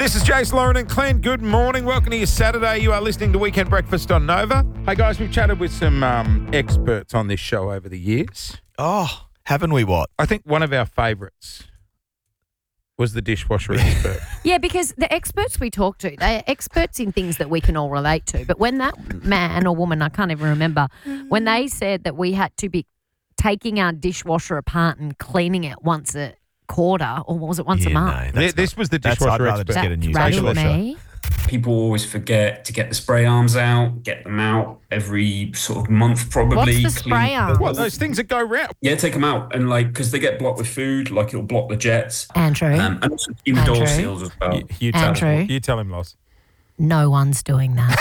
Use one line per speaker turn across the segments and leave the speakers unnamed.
This is Jace, Lauren and Clint. Good morning. Welcome to your Saturday. You are listening to Weekend Breakfast on Nova. Hey, guys, we've chatted with some experts on this show over the years.
Oh, haven't we what?
I think one of our favourites was the dishwasher expert.
Yeah, because the experts we talk to, they're experts in things that we can all relate to. But when that man or woman, I can't even remember, when they said that we had to be taking our dishwasher apart and cleaning it once a quarter, or was it once a month?
No,
This was the
I'd
dishwasher
rather
expert.
just get a new
Rattled
dishwasher.
me.
People always forget to get the spray arms out, get them out every sort of month probably.
What's the spray arms?
What, those things that go round?
Yeah, take them out. And because they get blocked with food, it'll block the jets.
Andrew,
And also human door
Andrew.
seals as well.
You tell
Andrew.
him. You tell him, Loz.
no one's doing that.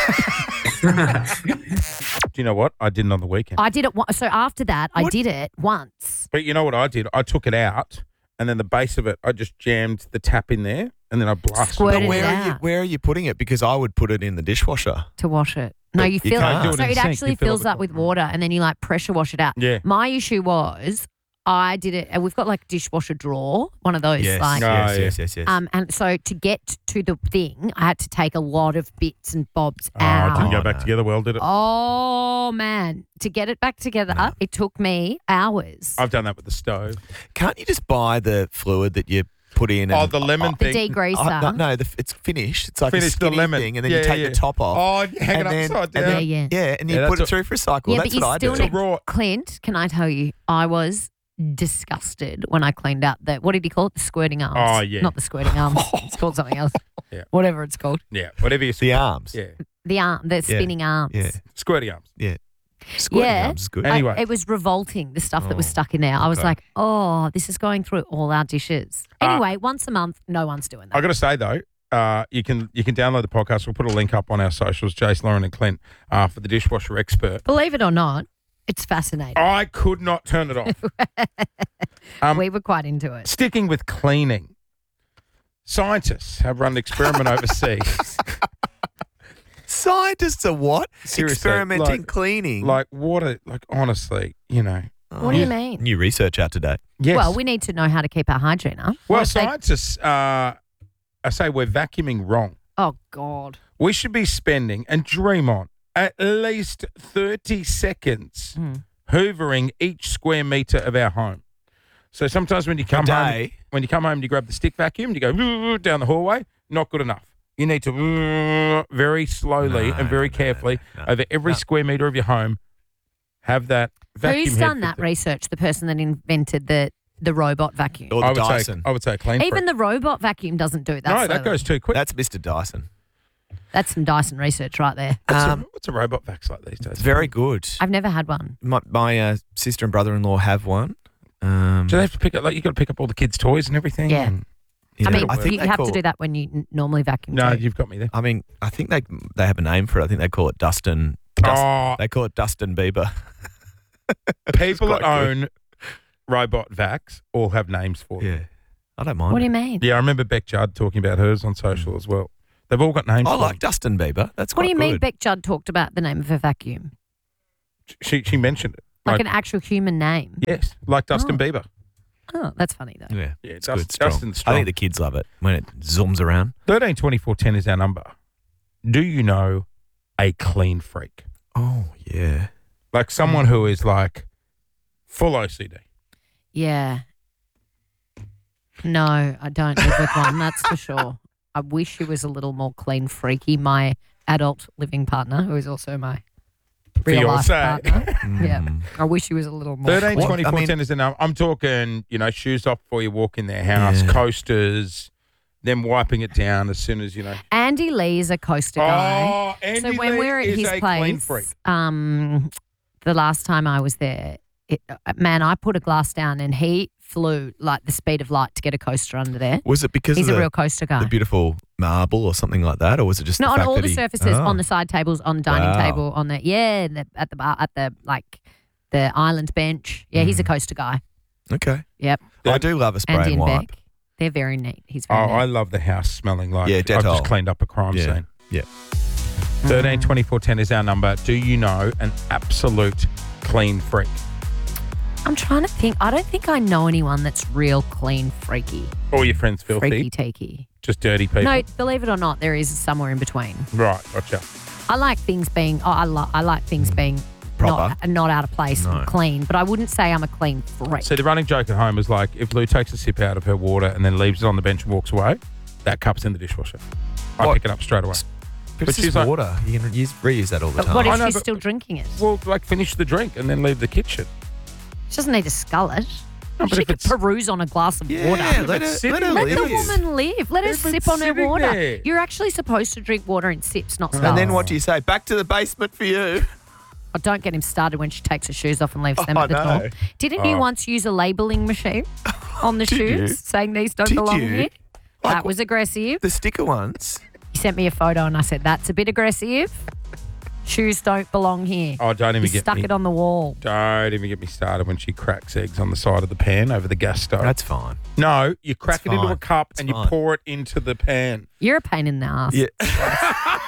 Do you know what? I didn't on the weekend.
I did it so after that, I did it once.
But you know what I did? I took it out, and then the base of it, I just jammed the tap in there, and then I blasted
Squirted
it.
it
But where are you putting it? Because I would put it in the dishwasher.
To wash it. No,
But
you
you
fill
can't do
it.
it
So
in the
it
sink.
actually
You fill it
fills
with
up with water and then you pressure wash it out.
Yeah.
My issue was I did it, and we've got dishwasher drawer, one of those
Yes,
like.
No.
yes.
And so to get to the thing, I had to take a lot of bits and bobs
Oh, it
out.
didn't go
Oh,
back
no.
together well, did it?
Oh man, to get it back together, it took me hours.
I've done that with the stove.
Can't you just buy the fluid that you put in?
Oh,
And,
the lemon
the
thing.
degreaser.
no, it's finished. It's like
Finish
a
the
skinny
lemon
thing, and then
Yeah,
you take
yeah.
the top off.
Oh, you hang it upside down.
Yeah.
And you
Yeah,
put
that's
it through for a cycle.
Yeah,
That's
but
what
you
I
still
do.
need,
raw.
Clint, can I tell you, I was disgusted when I cleaned out what did he call it? The squirting arms.
Oh, yeah.
Not the squirting arms. It's called something else.
Yeah.
Whatever it's called.
Yeah, whatever you say.
The arms.
Yeah,
The spinning arms.
Yeah.
squirty arms.
Yeah. Squirting
Yeah.
arms is good.
Anyway.
It was revolting, the stuff that was
Oh,
stuck in there. I was
okay.
like, oh, this is going through all our dishes. Anyway, once a month, no one's doing that.
I got to say though, you can download the podcast. We'll put a link up on our socials, Jace, Lauren, and Clint, for the dishwasher expert.
Believe it or not, it's fascinating.
I could not turn it off.
We were quite into it.
Sticking with cleaning, scientists have run an experiment overseas.
Scientists are what?
Seriously,
Experimenting
like-
cleaning.
Like water, like honestly,
What do you mean?
New research out today.
yes.
Well, we need to know how to keep our hygiene up.
Well,
What if they-
scientists, I say we're vacuuming wrong.
Oh, God.
We should be spending, and dream on, at least 30 seconds hoovering each square metre of our home. So sometimes when you come home, you grab the stick vacuum, you go down the hallway, not good enough. You need to very slowly and very carefully over every square metre of your home have that vacuum.
Who's
head
done that
fitted.
research? The person that invented the robot vacuum.
Or
I
the
would
Dyson.
say a clean
Even
freak.
the robot vacuum doesn't do that.
No, that
slowly.
goes too quick.
That's Mr. Dyson.
That's some Dyson research right there.
What's a robot vax like these days?
Very good.
I've never had one.
My sister and brother-in-law have one.
Do they have to pick up, you got to pick up all the kids' toys and everything?
Yeah.
And-
I mean,
think
you
they
have
call
to do that when you normally vacuum.
no,
too.
you've got me there.
I mean, I think they have a name for it. I think they call it Dustin.
Oh,
They call it Dustin Bieber.
people that
quite good.
own robot vax all have names for them.
Yeah. I don't mind.
What do
it.
you mean?
Yeah, I remember Beck Judd talking about hers on social as well. They've all got names
I
for
like Dustin Bieber. That's
What
quite
do you mean
good.
Beck Judd talked about the name of a vacuum?
them. She mentioned it.
Like an actual human name?
Yes, like Dustin Bieber.
Oh, that's funny though.
Yeah,
Yeah,
it's good. Strong.
Dustin's
I
strong.
think the kids love it when it zooms around.
13 24 10 is our number. Do you know a clean freak?
Oh, yeah.
Like someone who is like full OCD.
Yeah. No, I don't live with one, that's for sure. I wish he was a little more clean freaky. My adult living partner, who is also my real life
Fiancé.
partner. Yeah. I wish he was a little more
13
clean.
24
I mean-
10 is the number. I'm talking, shoes off before you walk in their house,
Yeah.
coasters, them wiping it down as soon as,
Andy Lee is a coaster guy.
Oh, Andy
So when
Lee
we were at
is
his
a clean
place,
freak.
the last time I was there, I put a glass down and he flew like the speed of light to get a coaster under there.
Was it because
He's
of
a real coaster guy.
the beautiful marble or something like that, or was it just
No,
the
on
fact
all
that
the
he-
surfaces,
Oh.
on the side tables, on the dining
Wow.
table, on the at the bar, at the the island bench. Yeah, he's a coaster guy.
Okay.
Yep.
I do love a spray
Andy
and
and
wipe.
Beck, they're very neat. He's
Oh,
very
I
neat.
love the house smelling like
Yeah,
I've just
Dettol.
cleaned up a crime
Yeah.
scene.
Yeah.
13 24 10 is our number. Do you know an absolute clean freak?
I'm trying to think. I don't think I know anyone that's real clean, freaky.
All your friends filthy.
Freaky teaky.
Just dirty people.
No, believe it or not, there is somewhere in between.
Right, gotcha.
I like things being. I like things being
Proper.
not out of place,
No.
and clean. But I wouldn't say I'm a clean freak.
See, the running joke at home is like if Lou takes a sip out of her water and then leaves it on the bench and walks away, that cup's in the dishwasher. I
What?
pick it up straight away.
But
But
it's
she's
just
like-
water. You can reuse that all the
But
time.
what
I
if
know,
she's
but-
still drinking it?
Well, like finish the drink and then leave the kitchen.
She doesn't need to scull it.
No, but
She
if
could
it's-
peruse on a glass of
yeah,
water.
let her
sitting
live.
there.
Let the woman live. Let her
If it's
sip on her
sitting
water.
there.
You're actually supposed to drink water in sips, not sculls.
And then what do you say? Back to the basement for you.
Oh, don't get him started when she takes her shoes off and leaves them
Oh,
at the
no.
door. Didn't you once use a labelling machine on the
Did
shoes
you?
saying these don't
Did
belong
you?
here?
Like
That was aggressive.
The sticker ones.
He sent me a photo and I said, that's a bit aggressive. Shoes don't belong here.
Oh, don't even
He
get
stuck
me.
it on the wall.
Don't even get me started when she cracks eggs on the side of the pan over the gas stove.
That's fine.
No, you crack
It's
it into a
fine.
cup
It's
and you
fine.
pour it into the pan.
You're a pain in the ass.
Yeah.